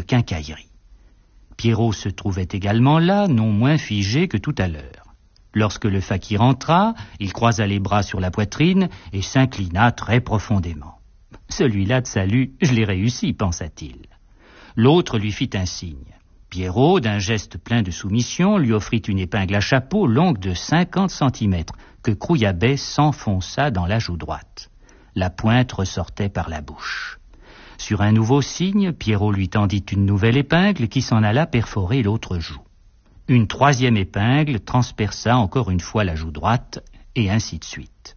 quincaillerie. Pierrot se trouvait également là, non moins figé que tout à l'heure. Lorsque le fakir entra, il croisa les bras sur la poitrine et s'inclina très profondément. « Celui-là de salut, je l'ai réussi, pensa-t-il. » L'autre lui fit un signe. Pierrot, d'un geste plein de soumission, lui offrit une épingle à chapeau longue de 50 centimètres, que Crouillabet s'enfonça dans la joue droite. La pointe ressortait par la bouche. Sur un nouveau signe, Pierrot lui tendit une nouvelle épingle qui s'en alla perforer l'autre joue. Une troisième épingle transperça encore une fois la joue droite, et ainsi de suite.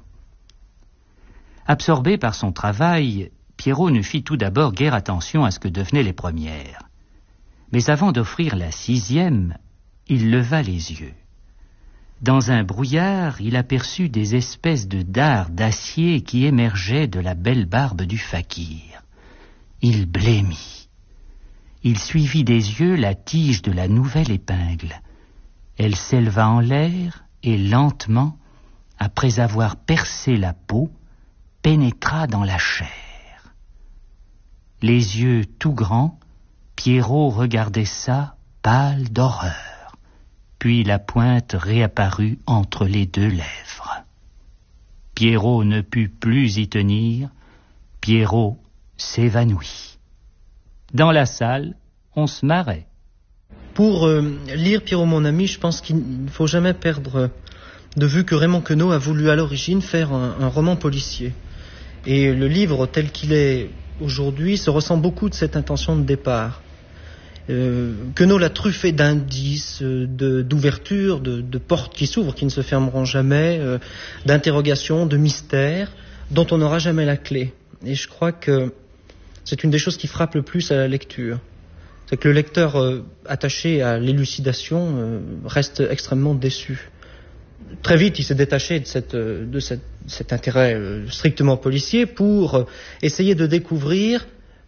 Absorbé par son travail, Pierrot ne fit tout d'abord guère attention à ce que devenaient les premières. Mais avant d'offrir la sixième, il leva les yeux. Dans un brouillard, il aperçut des espèces de dards d'acier qui émergeaient de la belle barbe du fakir. Il blêmit. Il suivit des yeux la tige de la nouvelle épingle. Elle s'éleva en l'air et lentement, après avoir percé la peau, pénétra dans la chair. Les yeux tout grands, Pierrot regardait ça, pâle d'horreur. Puis la pointe réapparut entre les deux lèvres. Pierrot ne put plus y tenir. Pierrot s'évanouit. Dans la salle, on se marrait. Pour lire Pierrot mon ami, je pense qu'il ne faut jamais perdre de vue que Raymond Queneau a voulu à l'origine faire un roman policier. Et le livre tel qu'il est aujourd'hui se ressent beaucoup de cette intention de départ. Queneau l'a truffé d'indices, d'ouvertures, de portes qui s'ouvrent, qui ne se fermeront jamais, d'interrogations, de mystères, dont on n'aura jamais la clé. Et je crois que c'est une des choses qui frappe le plus à la lecture. C'est que le lecteur attaché à l'élucidation reste extrêmement déçu. Très vite, il s'est détaché de cet intérêt strictement policier pour essayer de découvrir,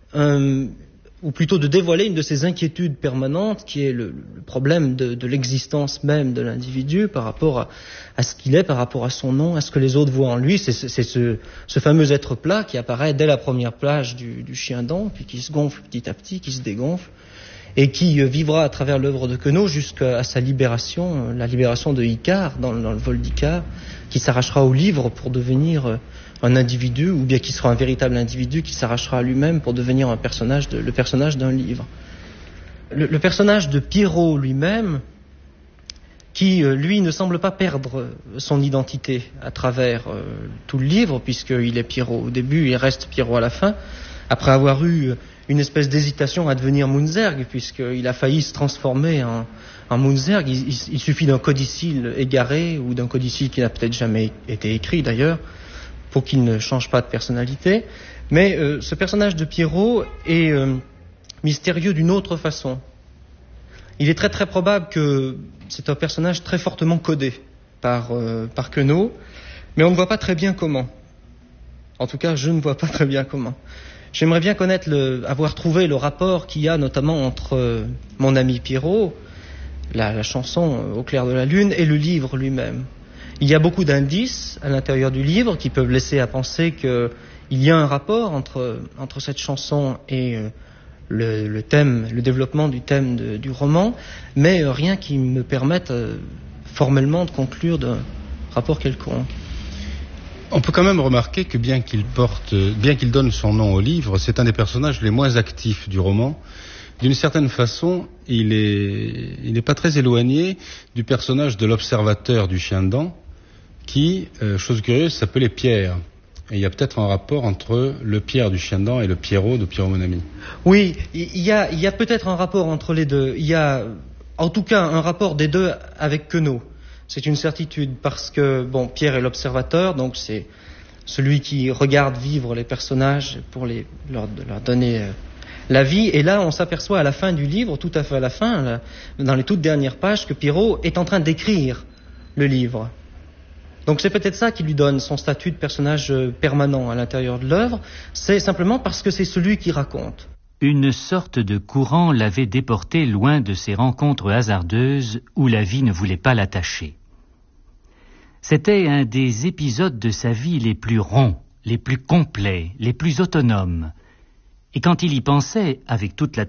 ou plutôt de dévoiler une de ses inquiétudes permanentes, qui est le problème de l'existence même de l'individu par rapport à ce qu'il est, par rapport à son nom, à ce que les autres voient en lui. C'est ce fameux être plat qui apparaît dès la première page du Chien-Dent, puis qui se gonfle petit à petit, qui se dégonfle, et qui vivra à travers l'œuvre de Queneau jusqu'à sa libération, la libération de Icare, dans le vol d'Icare, qui s'arrachera au livre pour devenir un individu, ou bien qui sera un véritable individu qui s'arrachera à lui-même pour devenir le personnage d'un livre. Le personnage de Pierrot lui-même, qui lui ne semble pas perdre son identité à travers tout le livre, puisqu'il est Pierrot au début, il reste Pierrot à la fin, après avoir eu une espèce d'hésitation à devenir Munzerg, puisqu'il a failli se transformer en Munzerg. Il suffit d'un codicille égaré, ou d'un codicille qui n'a peut-être jamais été écrit d'ailleurs, pour qu'il ne change pas de personnalité. Mais ce personnage de Pierrot est mystérieux d'une autre façon. Il est très très probable que c'est un personnage très fortement codé par Queneau, mais on ne voit pas très bien comment. En tout cas, je ne vois pas très bien comment. J'aimerais bien avoir trouvé le rapport qu'il y a notamment entre Mon ami Pierrot, la chanson Au clair de la lune, et le livre lui-même. Il y a beaucoup d'indices à l'intérieur du livre qui peuvent laisser à penser qu'il y a un rapport entre cette chanson et le thème, le développement du thème du roman, mais rien qui me permette formellement de conclure d'un rapport quelconque. On peut quand même remarquer que bien qu'il donne son nom au livre, c'est un des personnages les moins actifs du roman. D'une certaine façon, il n'est pas très éloigné du personnage de l'observateur du Chien-Dent, qui, chose curieuse, s'appelait Pierre. Et il y a peut-être un rapport entre le Pierre du Chien-Dent et le Pierrot de Pierrot mon ami. Oui, il y a peut-être un rapport entre les deux. Il y a en tout cas un rapport des deux avec Queneau. C'est une certitude, parce que Pierre est l'observateur, donc c'est celui qui regarde vivre les personnages pour leur donner la vie. Et là, on s'aperçoit à la fin du livre, tout à fait à la fin, dans les toutes dernières pages, que Pierrot est en train d'écrire le livre. Donc c'est peut-être ça qui lui donne son statut de personnage permanent à l'intérieur de l'œuvre. C'est simplement parce que c'est celui qui raconte. Une sorte de courant l'avait déporté loin de ces rencontres hasardeuses où la vie ne voulait pas l'attacher. C'était un des épisodes de sa vie les plus ronds, les plus complets, les plus autonomes. Et quand il y pensait, avec toute la